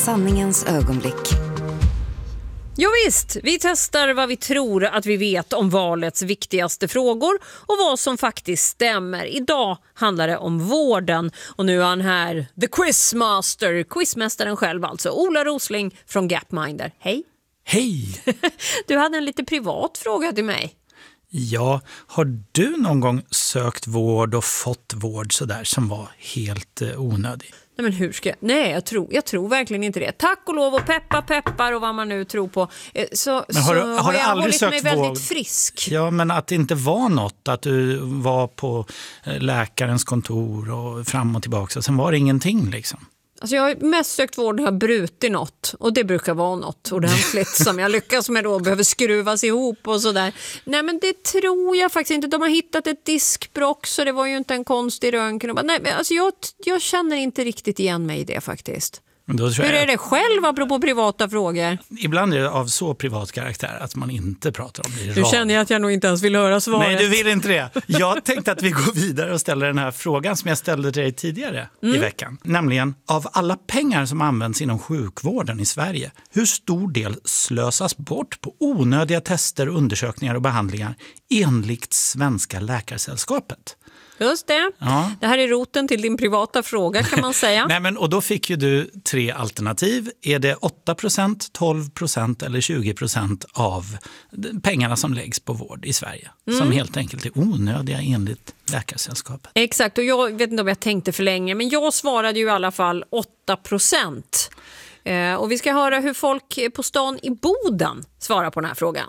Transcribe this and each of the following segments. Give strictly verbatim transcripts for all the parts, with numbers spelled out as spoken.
Sanningens ögonblick. Jo visst, vi testar vad vi tror att vi vet om valets viktigaste frågor och vad som faktiskt stämmer. Idag handlar det om vården och nu är han här, the quizmaster, quizmästaren själv alltså, Ola Rosling från Gapminder. Hej! Hej! Du hade en lite privat fråga till mig. Ja, har du någon gång sökt vård och fått vård sådär som var helt eh, onödig? Nej men hur ska jag? Nej, jag tror, jag tror verkligen inte det. Tack och lov och peppa peppar och vad man nu tror på. Så, Men har du, så har har du jag aldrig hållit sökt mig väldigt vård? frisk. Ja, men att det inte var något. Att du var på läkarens kontor och fram och tillbaka. Och sen var det ingenting liksom. Alltså jag har mest sökt vård när jag brutit något. Och det brukar vara något ordentligt som jag lyckas med då. Behöver skruvas ihop och sådär. Nej men det tror jag faktiskt inte. De har hittat ett diskbråck så det var ju inte en konstig röntgen. Nej men alltså jag, jag känner inte riktigt igen mig i det faktiskt. Då tror Hur jag, är det själv apropå privata frågor? ibland är det av så privat karaktär att man inte pratar om det i Nu rad. känner jag att jag nog inte ens vill höra svaret. Nej, du vill inte det. Jag tänkte att vi går vidare och ställer den här frågan som jag ställde till dig tidigare mm. i veckan. Nämligen, av alla pengar som används inom sjukvården i Sverige, hur stor del slösas bort på onödiga tester, undersökningar och behandlingar enligt Svenska Läkarsällskapet? Just det. Ja. Det här är roten till din privata fråga kan man säga. Nej, men, och då fick ju du tre alternativ. Är det åtta procent, tolv procent eller tjugo procent av pengarna som läggs på vård i Sverige? Mm. Som helt enkelt är onödiga enligt Läkarsällskapet. Exakt, och jag vet inte om jag tänkte för länge. Men jag svarade ju i alla fall åtta procent. Eh, och vi ska höra hur folk på stan i Boden svarar på den här frågan.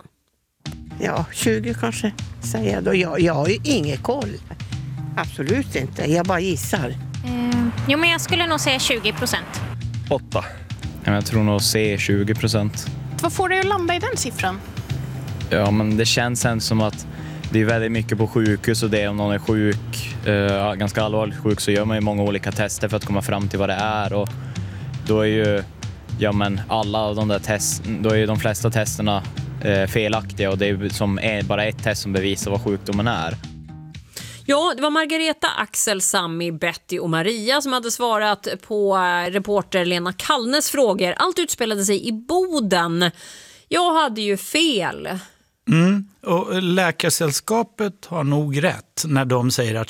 Ja, tjugo kanske säger jag då. Jag, jag har ju ingen koll. Absolut inte, jag bara gissar. Eh, jo, men jag skulle nog säga tjugo procent. åtta. Jag tror nog se tjugo procent. Vad får du att landa i den siffran? Ja, men det känns sen som att det är väldigt mycket på sjukhus och det om någon är sjuk, eh, ganska allvarligt sjuk, så gör man ju många olika tester för att komma fram till vad det är. Och då är ju ja, men alla de där test, då är ju de flesta testerna eh, felaktiga och det är som är bara ett test som bevisar vad sjukdomen är. Ja, det var Margareta, Axel, Sammy, Betty och Maria som hade svarat på reporter Lena Kallnes frågor. Allt utspelade sig i Boden. Jag hade ju fel. Mm. Och Läkarsällskapet har nog rätt när de säger att